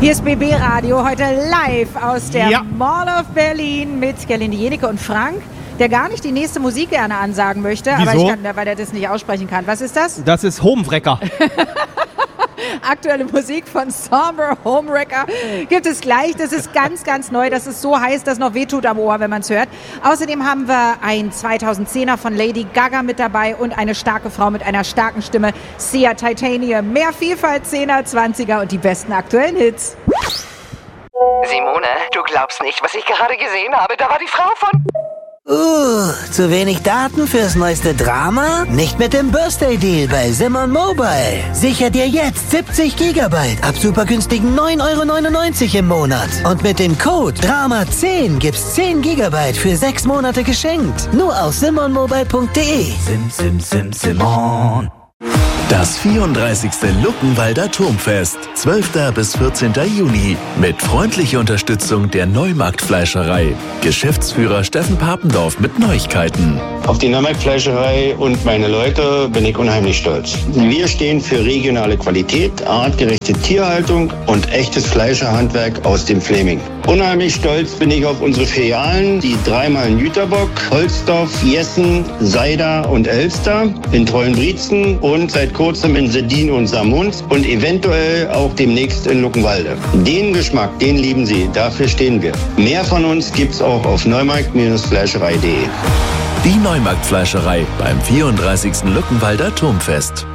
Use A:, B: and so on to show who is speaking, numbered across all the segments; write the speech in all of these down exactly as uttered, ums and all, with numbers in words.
A: Hier ist B B Radio, heute live aus der
B: ja.
A: Mall of Berlin mit Gerlinde Jenike und Frank, der gar nicht die nächste Musik gerne ansagen möchte,
B: Wieso?
A: aber ich kann, weil er das nicht aussprechen kann. Was ist das?
B: Das ist Homewrecker.
A: Aktuelle Musik von Somber Homewrecker gibt es gleich. Das ist ganz, ganz neu. Das ist so heiß, dass noch wehtut am Ohr, wenn man es hört. Außerdem haben wir ein zweitausendzehner von Lady Gaga mit dabei und eine starke Frau mit einer starken Stimme, Sia Titanium. Mehr Vielfalt, Zehner, Zwanziger und die besten aktuellen Hits.
C: Simone, du glaubst nicht, was ich gerade gesehen habe. Da war die Frau von...
D: Uh, zu wenig Daten fürs neueste Drama? Nicht mit dem Birthday Deal bei Simon Mobile. Sicher dir jetzt siebzig Gigabyte ab super günstigen neun Euro neunundneunzig im Monat. Und mit dem Code Drama zehn gibt's zehn Gigabyte für sechs Monate geschenkt. Nur auf simon mobile punkt de.
E: Sim, sim, sim, Simon. Das vierunddreißigste Luckenwalder Turmfest, zwölften bis vierzehnten Juni, mit freundlicher Unterstützung der Neumarktfleischerei. Geschäftsführer Steffen Papendorf mit Neuigkeiten.
F: Auf die Neumarktfleischerei und meine Leute bin ich unheimlich stolz. Wir stehen für regionale Qualität, artgerechte Tierhaltung und echtes Fleischerhandwerk aus dem Fleming. Unheimlich stolz bin ich auf unsere Filialen, die dreimal in Jüterbock, Holzdorf, Jessen, Seida und Elster, in Treuenbrietzen und seit kurzem in Seddin und Samunz und eventuell auch demnächst in Luckenwalde. Den Geschmack, den lieben Sie, dafür stehen wir. Mehr von uns gibt's auch auf neumarkt Fleischerei punkt de.
E: Die Neumarktfleischerei beim vierunddreißigsten Luckenwalder Turmfest.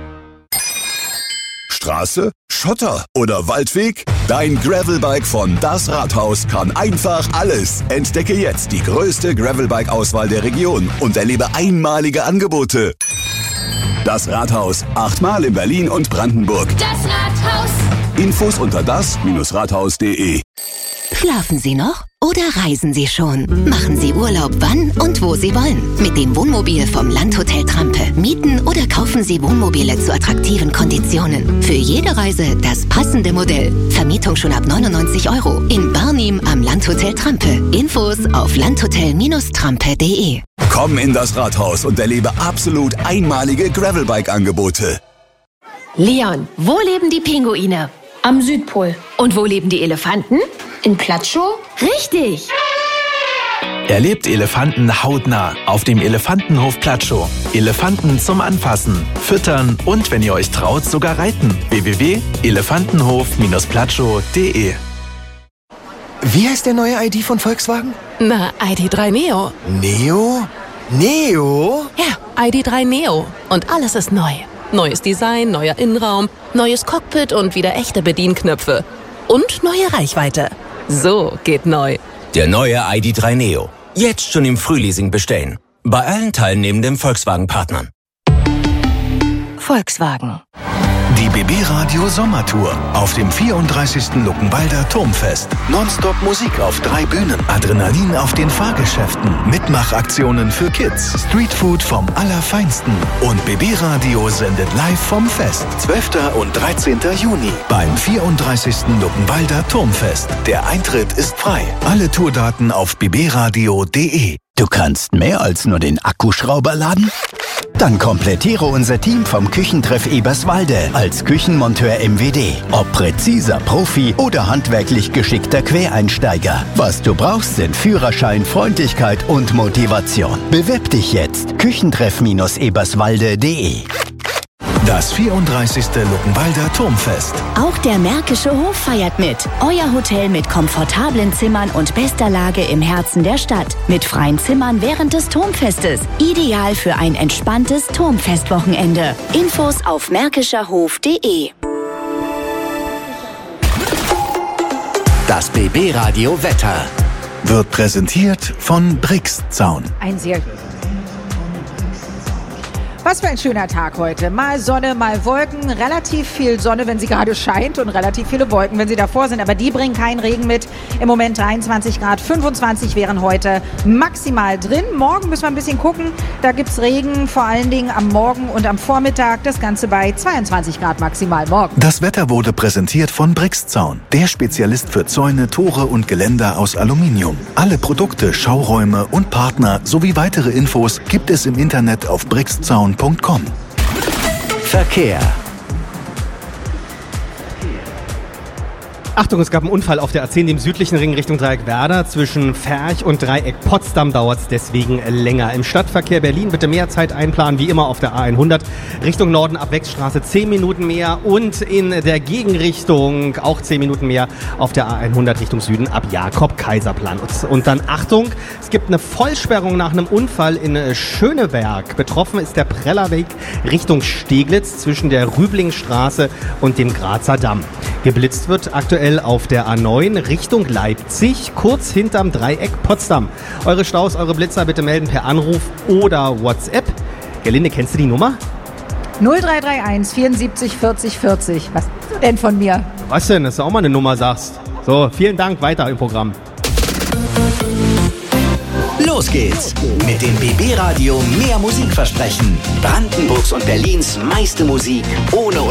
G: Straße, Schotter oder Waldweg? Dein Gravelbike von Das Rathaus kann einfach alles. Entdecke jetzt die größte Gravelbike-Auswahl der Region und erlebe einmalige Angebote. Das Rathaus, achtmal in Berlin und Brandenburg.
H: Das Rathaus.
G: Infos unter das Rathaus punkt de.
I: Schlafen Sie noch oder reisen Sie schon? Machen Sie Urlaub wann und wo Sie wollen. Mit dem Wohnmobil vom Landhotel Trampe. Mieten oder kaufen Sie Wohnmobile zu attraktiven Konditionen. Für jede Reise das passende Modell. Vermietung schon ab neunundneunzig Euro. In Barnim am Landhotel Trampe. Infos auf landhotel Trampe punkt de.
G: Komm in das Rathaus und erlebe absolut einmalige Gravelbike-Angebote.
H: Leon, wo leben die Pinguine?
J: Am Südpol.
H: Und wo leben die Elefanten?
J: In Platschow?
H: Richtig!
E: Erlebt Elefanten hautnah auf dem Elefantenhof Platschow. Elefanten zum Anfassen, Füttern und, wenn ihr euch traut, sogar reiten. w w w punkt elefantenhof platschow punkt de.
K: Wie heißt der neue I D von Volkswagen?
H: Na, I D drei Neo.
K: Neo? Neo?
H: Ja, I D drei Neo. Und alles ist neu. Neues Design, neuer Innenraum, neues Cockpit und wieder echte Bedienknöpfe. Und neue Reichweite. So geht neu.
L: Der neue I D drei Neo. Jetzt schon im Frühleasing bestellen. Bei allen teilnehmenden Volkswagen-Partnern.
I: Volkswagen.
E: Die B B Radio Sommertour auf dem vierunddreißigsten Luckenwalder Turmfest. Nonstop Musik auf drei Bühnen, Adrenalin auf den Fahrgeschäften, Mitmachaktionen für Kids, Streetfood vom Allerfeinsten und B B Radio sendet live vom Fest. zwölften und dreizehnten Juni beim vierunddreißigsten Luckenwalder Turmfest. Der Eintritt ist frei. Alle Tourdaten auf b b radio punkt de.
M: Du kannst mehr als nur den Akkuschrauber laden? Dann komplettiere unser Team vom Küchentreff Eberswalde als Küchenmonteur M W D. Ob präziser Profi oder handwerklich geschickter Quereinsteiger. Was du brauchst, sind Führerschein, Freundlichkeit und Motivation. Bewirb dich jetzt. Küchentreff Eberswalde punkt de.
E: Das vierunddreißigste Luckenwalder Turmfest.
N: Auch der Märkische Hof feiert mit. Euer Hotel mit komfortablen Zimmern und bester Lage im Herzen der Stadt. Mit freien Zimmern während des Turmfestes. Ideal für ein entspanntes Turmfestwochenende. Infos auf märkischer hof punkt de.
L: Das B B Radio Wetter
E: wird präsentiert von Brixzaun.
A: Ein sehr Was für ein schöner Tag heute. Mal Sonne, mal Wolken. Relativ viel Sonne, wenn sie gerade scheint und relativ viele Wolken, wenn sie davor sind. Aber die bringen keinen Regen mit. Im Moment dreiundzwanzig Grad, fünfundzwanzig wären heute maximal drin. Morgen müssen wir ein bisschen gucken. Da gibt es Regen, vor allen Dingen am Morgen und am Vormittag. Das Ganze bei zweiundzwanzig Grad maximal morgen.
E: Das Wetter wurde präsentiert von Brixzaun, der Spezialist für Zäune, Tore und Geländer aus Aluminium. Alle Produkte, Schauräume und Partner sowie weitere Infos gibt es im Internet auf brixzaun punkt com.
L: Verkehr.
B: Achtung, es gab einen Unfall auf der A zehn, dem südlichen Ring Richtung Dreieck Werder. Zwischen Ferch und Dreieck Potsdam dauert es deswegen länger. Im Stadtverkehr Berlin bitte mehr Zeit einplanen, wie immer auf der A hundert. Richtung Norden ab Wechsstraße zehn Minuten mehr und in der Gegenrichtung auch zehn Minuten mehr auf der A hundert Richtung Süden ab Jakob-Kaiser-Plan. Und dann Achtung, es gibt eine Vollsperrung nach einem Unfall in Schöneberg. Betroffen ist der Prellerweg Richtung Steglitz zwischen der Rüblingstraße und dem Grazer Damm. Geblitzt wird aktuell auf der A neun Richtung Leipzig, kurz hinterm Dreieck Potsdam. Eure Staus, eure Blitzer bitte melden per Anruf oder WhatsApp. Gerlinde, kennst du die Nummer?
A: null drei drei eins vierundsiebzig vierzig vierzig. Was willst du denn von mir?
B: Was denn, dass du auch mal eine Nummer sagst. So, vielen Dank, weiter im Programm.
O: Los geht's mit dem B B Radio Mehr Musik versprechen. Brandenburgs und Berlins meiste Musik ohne